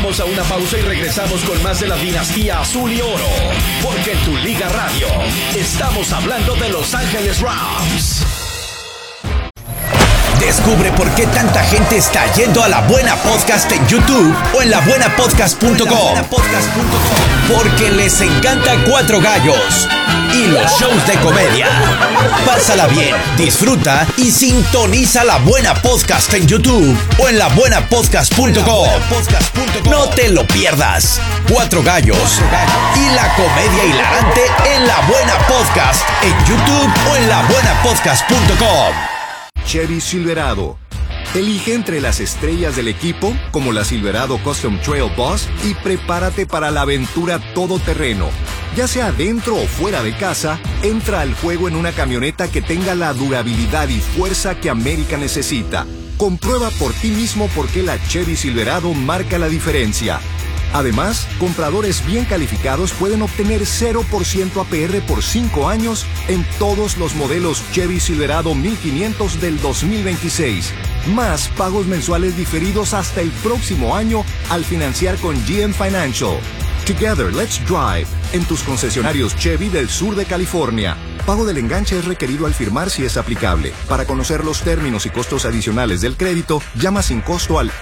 Vamos a una pausa y regresamos con más de la dinastía azul y oro. Porque en Tu Liga Radio estamos hablando de Los Ángeles Rams. Descubre por qué tanta gente está yendo a La Buena Podcast en YouTube o en labuenapodcast.com. Porque les encanta Cuatro Gallos y los shows de comedia. Pásala bien, disfruta y sintoniza La Buena Podcast en YouTube o en labuenapodcast.com. No te lo pierdas. Cuatro Gallos y la comedia hilarante en La Buena Podcast en YouTube o en labuenapodcast.com. Chevy Silverado. Elige entre las estrellas del equipo, como la Silverado Custom Trail Boss, y prepárate para la aventura todoterreno. Ya sea dentro o fuera de casa, entra al juego en una camioneta que tenga la durabilidad y fuerza que América necesita. Comprueba por ti mismo por qué la Chevy Silverado marca la diferencia. Además, compradores bien calificados pueden obtener 0% APR por 5 años en todos los modelos Chevy Silverado 1500 del 2026. Más pagos mensuales diferidos hasta el próximo año al financiar con GM Financial. Together, let's drive en tus concesionarios Chevy del sur de California. Pago del enganche es requerido al firmar si es aplicable. Para conocer los términos y costos adicionales del crédito, llama sin costo al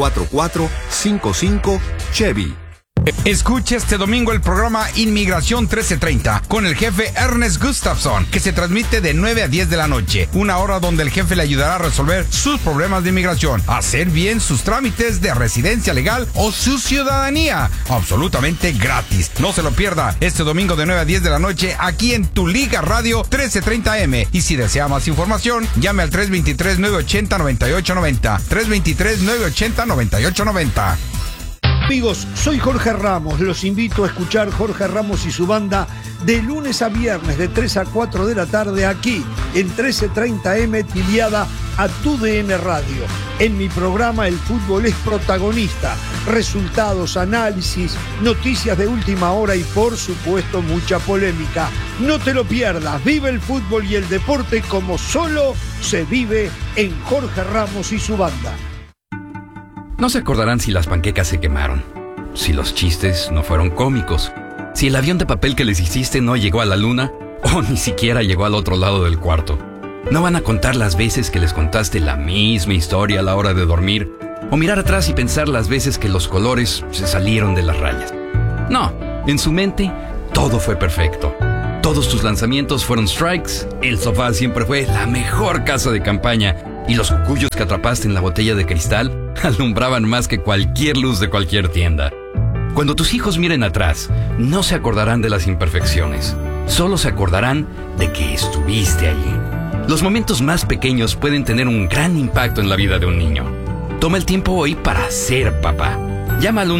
844-55-CHEVY. Escucha este domingo el programa Inmigración 1330 con el jefe Ernest Gustafson, que se transmite de 9 a 10 de la noche. Una hora donde el jefe le ayudará a resolver sus problemas de inmigración, hacer bien sus trámites de residencia legal o su ciudadanía. Absolutamente gratis. No se lo pierda este domingo de 9 a 10 de la noche aquí en Tu Liga Radio 1330M. Y si desea más información, llame al 323-980-9890. 323-980-9890. Amigos, soy Jorge Ramos. Los invito a escuchar Jorge Ramos y su banda de lunes a viernes de 3 a 4 de la tarde aquí en 1330M, afiliada a TUDN Radio. En mi programa el fútbol es protagonista. Resultados, análisis, noticias de última hora y por supuesto mucha polémica. No te lo pierdas. Vive el fútbol y el deporte como solo se vive en Jorge Ramos y su banda. No se acordarán si las panquecas se quemaron, si los chistes no fueron cómicos, si el avión de papel que les hiciste no llegó a la luna o ni siquiera llegó al otro lado del cuarto. No van a contar las veces que les contaste la misma historia a la hora de dormir o mirar atrás y pensar las veces que los colores se salieron de las rayas. No, en su mente todo fue perfecto. Todos tus lanzamientos fueron strikes, el sofá siempre fue la mejor casa de campaña y los cucuyos que atrapaste en la botella de cristal alumbraban más que cualquier luz de cualquier tienda. Cuando tus hijos miren atrás, no se acordarán de las imperfecciones, solo se acordarán de que estuviste allí. Los momentos más pequeños pueden tener un gran impacto en la vida de un niño. Toma el tiempo hoy para ser papá. Llama al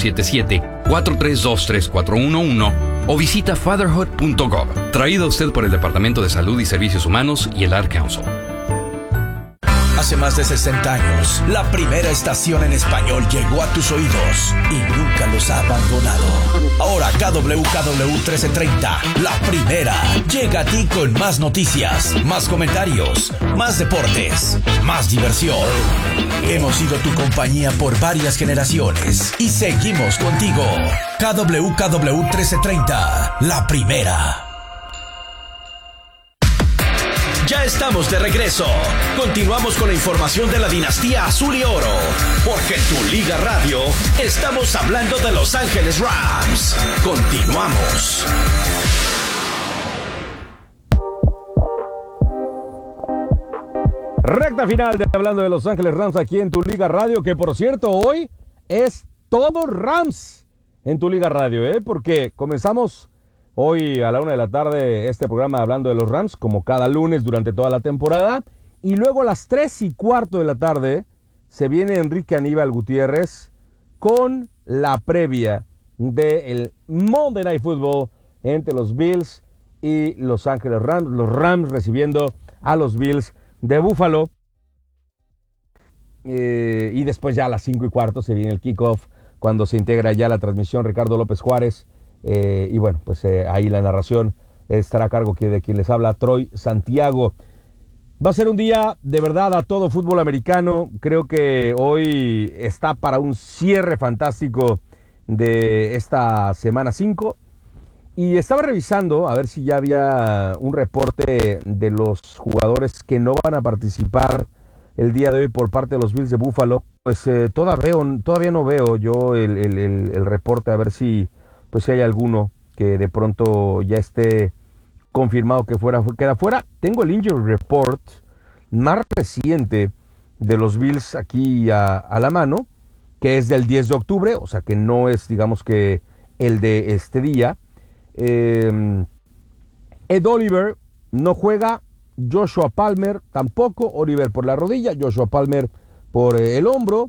1-877-432-3411 o visita fatherhood.gov. Traído a usted por el Departamento de Salud y Servicios Humanos y el Ad Council. Hace más de 60 años, la primera estación en español llegó a tus oídos y nunca los ha abandonado. Ahora KWKW 1330, la primera, llega a ti con más noticias, más comentarios, más deportes, más diversión. Hemos sido tu compañía por varias generaciones y seguimos contigo. KWKW 1330, la primera. Ya estamos de regreso. Continuamos con la información de la dinastía azul y oro. Porque en Tu Liga Radio estamos hablando de Los Ángeles Rams. Continuamos. Recta final de Hablando de Los Ángeles Rams aquí en Tu Liga Radio, que por cierto hoy es todo Rams en Tu Liga Radio, porque comenzamos hoy a la 1 de la tarde este programa Hablando de los Rams, como cada lunes durante toda la temporada. Y luego a las 3:15 de la tarde se viene Enrique Aníbal Gutiérrez con la previa del Monday Night Football entre los Bills y Los Ángeles Rams. Los Rams recibiendo a los Bills de Buffalo. Y después ya a las 5:15 se viene el kickoff, cuando se integra ya la transmisión Ricardo López Juárez. Y bueno, pues ahí la narración estará a cargo de quien les habla, Troy Santiago. Va a ser un día de verdad a todo fútbol americano. Creo que hoy está para un cierre fantástico de esta semana 5. Y estaba revisando a ver si ya había un reporte de los jugadores que no van a participar el día de hoy por parte de los Bills de Buffalo. Pues todavía no veo yo el reporte, a ver si pues si hay alguno que de pronto ya esté confirmado que queda fuera. Tengo el injury report más reciente de los Bills aquí a la mano, que es del 10 de octubre, o sea que no es, digamos que, el de este día. Ed Oliver no juega, Joshua Palmer tampoco, Oliver por la rodilla, Joshua Palmer por el hombro.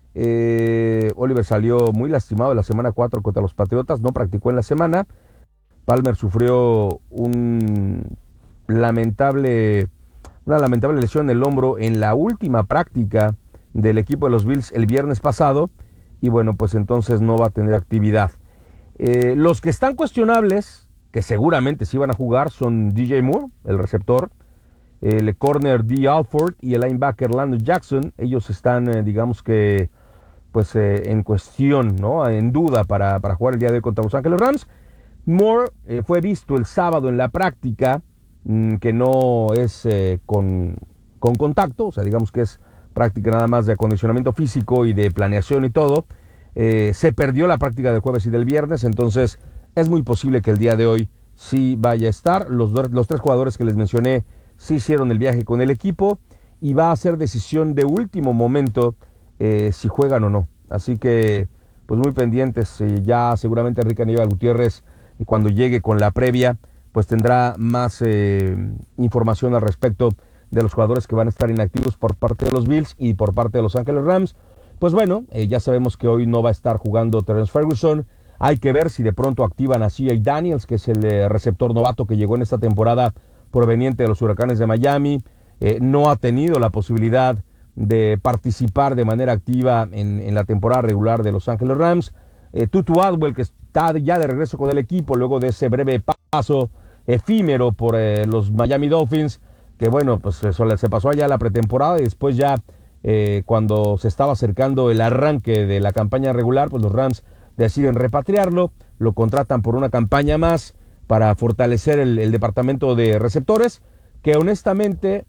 Oliver salió muy lastimado en la semana 4 contra los Patriotas, no practicó en la semana. Palmer sufrió una lamentable lesión en el hombro en la última práctica del equipo de los Bills el viernes pasado, y bueno, pues entonces no va a tener actividad. Los que están cuestionables, que seguramente sí van a jugar, son DJ Moore, el receptor, el corner D. Alford y el linebacker Landon Jackson. Ellos están, digamos que, pues en cuestión, ¿no? En duda para jugar el día de hoy contra Los Ángeles Rams. Moore fue visto el sábado en la práctica, que no es con contacto, o sea, digamos que es práctica nada más de acondicionamiento físico y de planeación y todo. Se perdió la práctica del jueves y del viernes, entonces es muy posible que el día de hoy sí vaya a estar. Los 3 jugadores que les mencioné sí hicieron el viaje con el equipo y va a ser decisión de último momento si juegan o no. Así que, pues muy pendientes, ya seguramente Enrique Aníbal Gutiérrez, y cuando llegue con la previa, pues tendrá más información al respecto de los jugadores que van a estar inactivos por parte de los Bills y por parte de Los Ángeles Rams. Pues bueno, ya sabemos que hoy no va a estar jugando Terrence Ferguson. Hay que ver si de pronto activan a C.J. Daniels, que es el receptor novato que llegó en esta temporada proveniente de los Huracanes de Miami. No ha tenido la posibilidad de participar de manera activa en la temporada regular de Los Ángeles Rams. Tutu Atwell, que está ya de regreso con el equipo luego de ese breve paso efímero por los Miami Dolphins, que bueno, pues se pasó allá la pretemporada y después ya cuando se estaba acercando el arranque de la campaña regular, pues los Rams deciden repatriarlo, lo contratan por una campaña más para fortalecer el departamento de receptores, que honestamente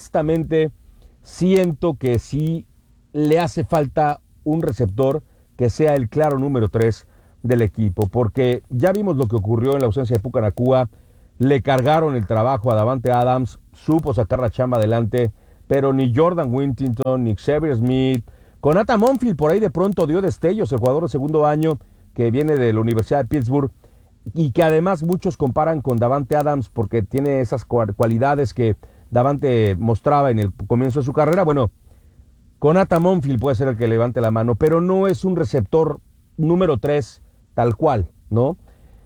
siento que sí le hace falta un receptor que sea el claro número 3 del equipo, porque ya vimos lo que ocurrió en la ausencia de Puka Nacua. Le cargaron el trabajo a Davante Adams, supo sacar la chamba adelante, pero ni Jordan Whittington, ni Xavier Smith, Konata Monfield por ahí de pronto dio destellos, el jugador de segundo año que viene de la Universidad de Pittsburgh, y que además muchos comparan con Davante Adams porque tiene esas cualidades que Davante mostraba en el comienzo de su carrera. Bueno, Konata Monfield puede ser el que levante la mano, pero no es un receptor número 3 tal cual, ¿no?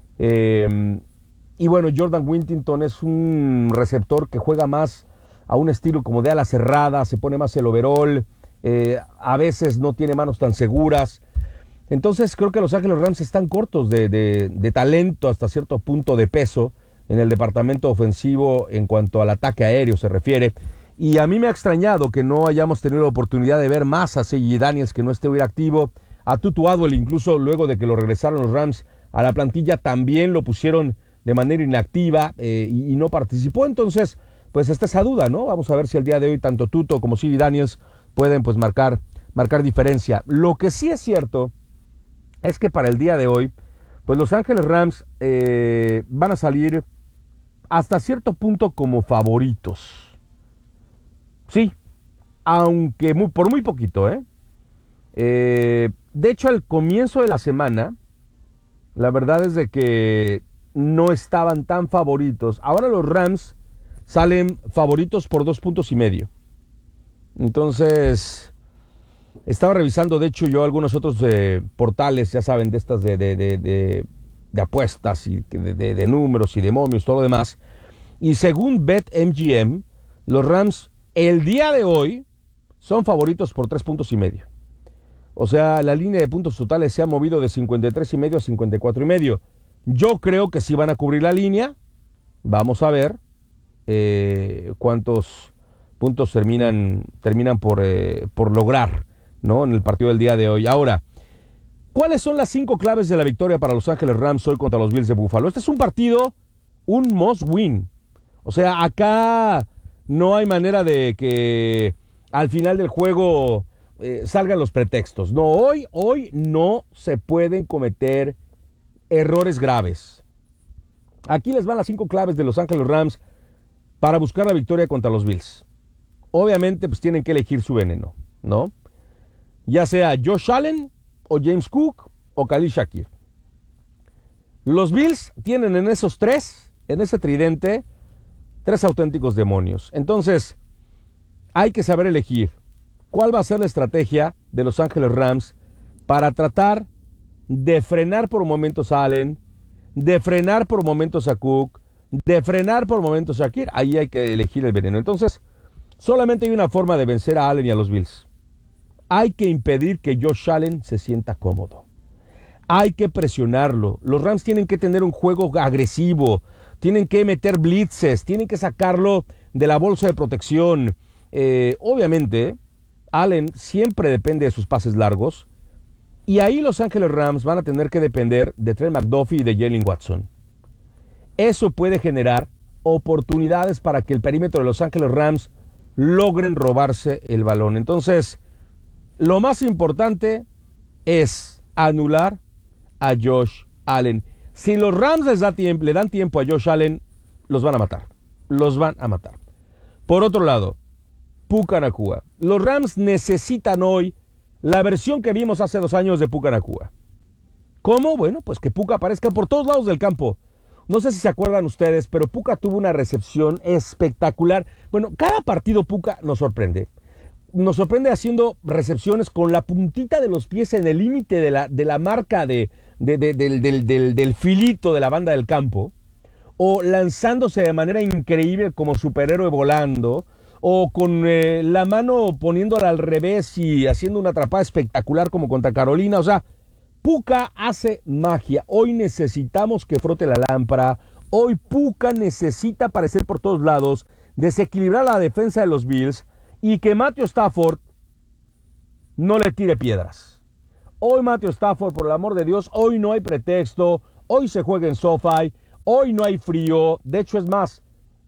Y bueno, Jordan Whittington es un receptor que juega más a un estilo como de ala cerrada, se pone más el overall, a veces no tiene manos tan seguras. Entonces creo que Los Ángeles Rams están cortos de talento, hasta cierto punto de peso en el departamento ofensivo en cuanto al ataque aéreo se refiere. Y a mí me ha extrañado que no hayamos tenido la oportunidad de ver más a C.J. Daniels, que no esté hoy activo. A Tutu Atwell, incluso luego de que lo regresaron los Rams a la plantilla, también lo pusieron de manera inactiva y no participó. Entonces, pues está esa duda, ¿no? Vamos a ver si el día de hoy tanto Tutu como C.J. Daniels pueden pues marcar diferencia. Lo que sí es cierto es que para el día de hoy, pues Los Ángeles Rams van a salir hasta cierto punto como favoritos. Sí, aunque por muy poquito, ¿eh? De hecho, al comienzo de la semana, la verdad es de que no estaban tan favoritos. Ahora los Rams salen favoritos por 2.5 puntos. Entonces, estaba revisando, de hecho, yo algunos otros portales, ya saben, de estas de apuestas y de números y de momios, todo lo demás. Y según BetMGM, los Rams el día de hoy son favoritos por 3.5 puntos. O sea, la línea de puntos totales se ha movido de 53.5 a 54.5. Yo creo que sí van a cubrir la línea. Vamos a ver cuántos puntos terminan por lograr, ¿no? En el partido del día de hoy. Ahora, ¿cuáles son las 5 claves de la victoria para Los Ángeles Rams hoy contra los Bills de Buffalo? Este es un partido, un must win. O sea, acá no hay manera de que al final del juego salgan los pretextos. No, hoy no se pueden cometer errores graves. Aquí les van las 5 claves de Los Ángeles Rams para buscar la victoria contra los Bills. Obviamente, pues tienen que elegir su veneno, ¿no? Ya sea Josh Allen, o James Cook, o Khalil Shakir. Los Bills tienen en esos 3, en ese tridente, 3 auténticos demonios. Entonces, hay que saber elegir cuál va a ser la estrategia de Los Ángeles Rams para tratar de frenar por momentos a Allen, de frenar por momentos a Cook, de frenar por momentos a Shakir. Ahí hay que elegir el veneno. Entonces, solamente hay una forma de vencer a Allen y a los Bills. Hay que impedir que Josh Allen se sienta cómodo. Hay que presionarlo. Los Rams tienen que tener un juego agresivo. Tienen que meter blitzes. Tienen que sacarlo de la bolsa de protección. Obviamente, Allen siempre depende de sus pases largos. Y ahí Los Ángeles Rams van a tener que depender de Trent McDuffie y de Jalen Watson. Eso puede generar oportunidades para que el perímetro de Los Ángeles Rams logren robarse el balón. Entonces, lo más importante es anular a Josh Allen. Si los Rams le dan tiempo a Josh Allen, los van a matar. Los van a matar. Por otro lado, Puka Nacua. Los Rams necesitan hoy la versión que vimos hace 2 años de Puka Nacua. ¿Cómo? Bueno, pues que Puka aparezca por todos lados del campo. No sé si se acuerdan ustedes, pero Puka tuvo una recepción espectacular. Bueno, cada partido Puka nos sorprende. Nos sorprende haciendo recepciones con la puntita de los pies en el límite de la marca del filito de la banda del campo, o lanzándose de manera increíble como superhéroe volando, o con la mano poniéndola al revés y haciendo una atrapada espectacular como contra Carolina. O sea, Puka hace magia. Hoy necesitamos que frote la lámpara. Hoy Puka necesita aparecer por todos lados, desequilibrar la defensa de los Bills y que Matthew Stafford no le tire piedras. Hoy Matthew Stafford, por el amor de Dios, hoy no hay pretexto. Hoy se juega en SoFi. Hoy no hay frío. De hecho, es más,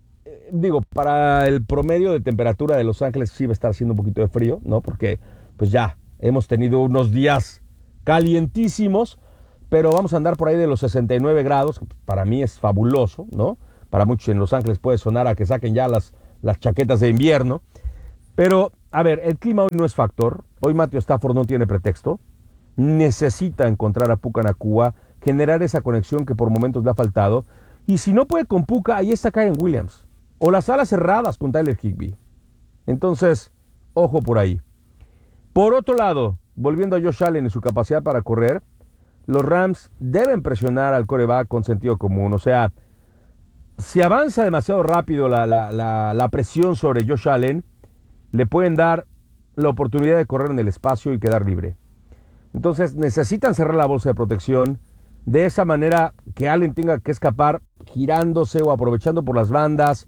para el promedio de temperatura de Los Ángeles sí va a estar haciendo un poquito de frío, ¿no? Porque pues ya hemos tenido unos días calientísimos, pero vamos a andar por ahí de los 69 grados. Para mí es fabuloso, ¿no? Para muchos en Los Ángeles puede sonar a que saquen ya las chaquetas de invierno. Pero, a ver, el clima hoy no es factor. Hoy Matthew Stafford no tiene pretexto. Necesita encontrar a Puka Nacua, generar esa conexión que por momentos le ha faltado. Y si no puede con Puka, ahí está Kyren Williams. O las alas cerradas con Tyler Higbee. Entonces, ojo por ahí. Por otro lado, volviendo a Josh Allen y su capacidad para correr, los Rams deben presionar al quarterback con sentido común. O sea, si avanza demasiado rápido la presión sobre Josh Allen, le pueden dar la oportunidad de correr en el espacio y quedar libre. Entonces necesitan cerrar la bolsa de protección de esa manera que Allen tenga que escapar girándose o aprovechando por las bandas.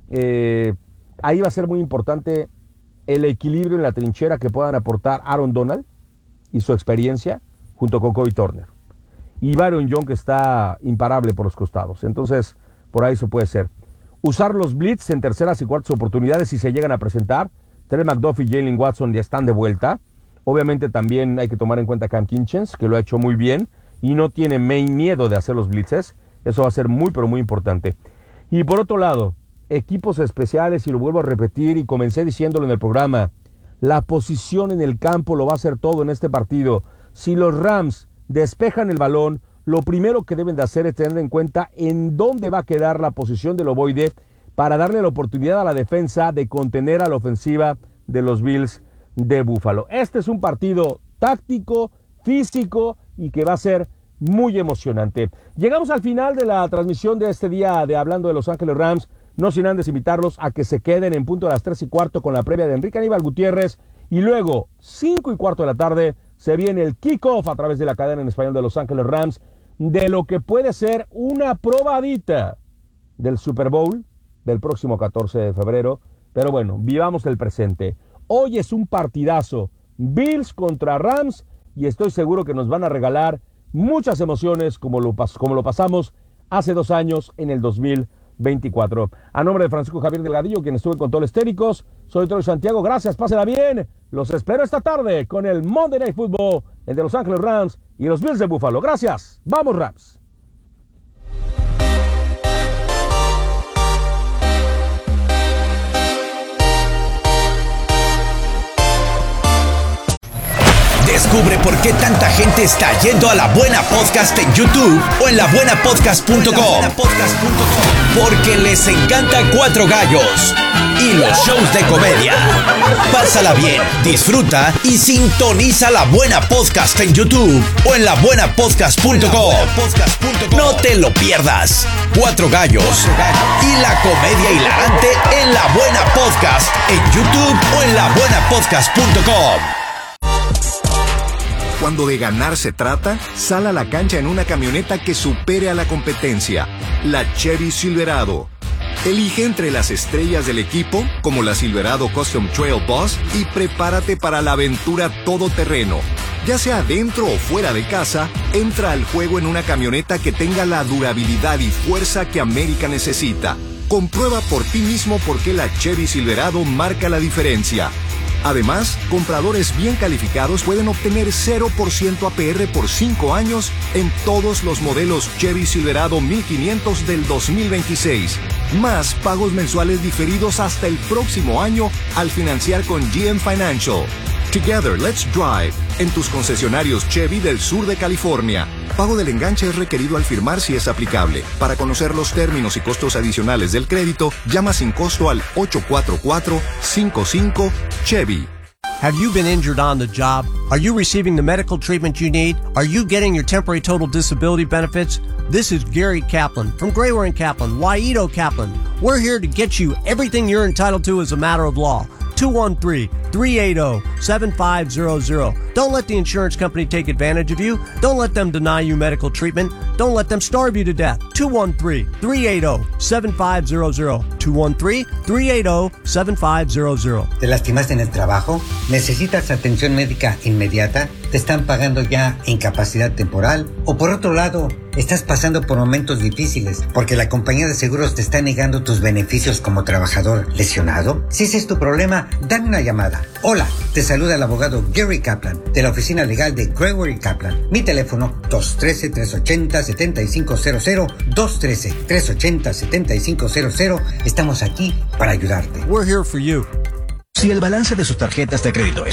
Ahí va a ser muy importante el equilibrio en la trinchera que puedan aportar Aaron Donald y su experiencia junto con Kobe Turner. Y Byron Young, que está imparable por los costados. Entonces, por ahí eso puede ser. Usar los blitz en terceras y cuartas oportunidades si se llegan a presentar. Trent McDuffie y Jalen Watson ya están de vuelta. Obviamente también hay que tomar en cuenta a Cam Kinchens, que lo ha hecho muy bien y no tiene miedo de hacer los blitzes. Eso va a ser muy, pero muy importante. Y por otro lado, equipos especiales, y lo vuelvo a repetir y comencé diciéndolo en el programa, la posición en el campo lo va a hacer todo en este partido. Si los Rams despejan el balón, lo primero que deben de hacer es tener en cuenta en dónde va a quedar la posición del ovoide para darle la oportunidad a la defensa de contener a la ofensiva de los Bills de Buffalo. Este es un partido táctico, físico y que va a ser muy emocionante. Llegamos al final de la transmisión de este día de Hablando de Los Ángeles Rams. No sin antes invitarlos a que se queden en punto de las 3:15 con la previa de Enrique Aníbal Gutiérrez. Y luego, 5:15 de la tarde, se viene el kickoff a través de la cadena en español de Los Ángeles Rams de lo que puede ser una probadita del Super Bowl del próximo 14 de febrero. Pero bueno, vivamos el presente. Hoy es un partidazo. Bills contra Rams. Y estoy seguro que nos van a regalar muchas emociones como lo pasamos hace 2 años en el 2024. A nombre de Francisco Javier Delgadillo, quien estuvo en Controles Técnicos, soy Troy Santiago. Gracias, pásenla bien. Los espero esta tarde con el Monday Night Football, el de Los Ángeles Rams y los Bills de Buffalo. Gracias. ¡Vamos, Rams! Descubre por qué tanta gente está yendo a La Buena Podcast en YouTube o en labuenapodcast.com. Porque les encanta Cuatro Gallos y los shows de comedia. Pásala bien, disfruta y sintoniza La Buena Podcast en YouTube o en labuenapodcast.com. No te lo pierdas. Cuatro Gallos y la comedia hilarante en La Buena Podcast en YouTube o en labuenapodcast.com. Cuando de ganar se trata, sal a la cancha en una camioneta que supere a la competencia, la Chevy Silverado. Elige entre las estrellas del equipo, como la Silverado Custom Trail Boss, y prepárate para la aventura todoterreno. Ya sea dentro o fuera de casa, entra al juego en una camioneta que tenga la durabilidad y fuerza que América necesita. Comprueba por ti mismo por qué la Chevy Silverado marca la diferencia. Además, compradores bien calificados pueden obtener 0% APR por 5 años en todos los modelos Chevy Silverado 1500 del 2026. Más pagos mensuales diferidos hasta el próximo año al financiar con GM Financial. Together, let's drive en tus concesionarios Chevy del sur de California. Pago del enganche es requerido al firmar si es aplicable. Para conocer los términos y costos adicionales del crédito, llama sin costo al 844-55-CHEVY. Have you been injured on the job? Are you receiving the medical treatment you need? Are you getting your temporary total disability benefits? This is Gary Kaplan from Grayware & Kaplan, Waito Kaplan. We're here to get you everything you're entitled to as a matter of law. 213-380-7500. Don't let the insurance company take advantage of you. Don't let them deny you medical treatment. Don't let them starve you to death. 213-380-7500. 213-380-7500. ¿Te lastimaste en el trabajo? ¿Necesitas atención médica inmediata? ¿Te están pagando ya incapacidad temporal? O por otro lado, estás pasando por momentos difíciles porque la compañía de seguros te está negando tus beneficios como trabajador lesionado. Si ese es tu problema, dame una llamada. Hola, te saluda el abogado Gary Kaplan de la oficina legal de Grayware & Kaplan. Mi teléfono 213-380-7500, 213-380-7500. Estamos aquí para ayudarte. We're here for you. Si el balance de sus tarjetas de crédito